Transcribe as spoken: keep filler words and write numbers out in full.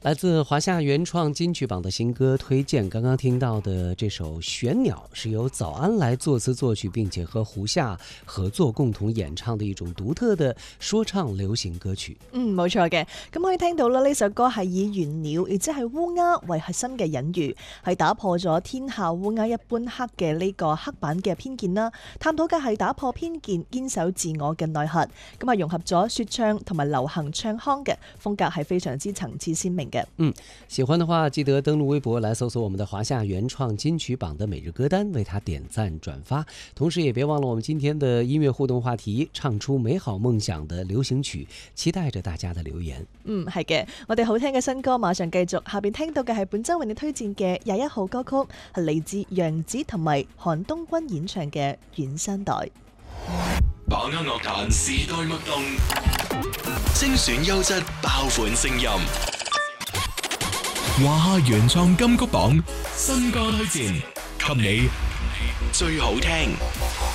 来自华夏原创金曲榜的新歌推荐，刚刚听到的这首《玄鸟》是由早安来作词作曲，并且和胡夏合作共同演唱的一種獨特的說唱流行歌曲。 嗯，冇錯嘅。咁可以聽到啦，呢首歌係以玄鳥，亦即係烏鴉為核心嘅隱喻，係打破咗天下烏鴉一般黑嘅呢個黑板嘅偏見啦。探討嘅係打破偏見、堅守自我嘅內核。咁啊，融合咗說唱同埋流行唱腔嘅風格，係非常之層次鮮明。 嗯，喜歡的話記得登錄微博來搜索我們的華夏原創金曲榜的每日歌單，為它點讚轉發。同時也別忘了我們今天的音樂互動話題，唱出美好夢想的流行曲，期待着大家的留言。 嗯，係嘅，我哋好聽嘅新歌馬上繼續，下邊聽到嘅係本周為你推薦嘅廿一號歌曲，係嚟自楊紫同埋韓東君演唱嘅《遠山代》。 把握樂壇時代脈動，精選優質爆款聲音。華夏原創金曲榜新歌推薦，給你最好聽。